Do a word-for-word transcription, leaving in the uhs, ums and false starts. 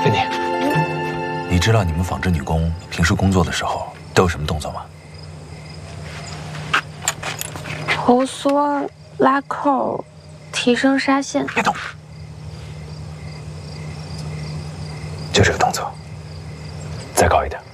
珍妮，你知道你们纺织女工平时工作的时候都有什么动作吗？ 头缩、拉扣、提升纱线。 别动，就这个动作，再高一点。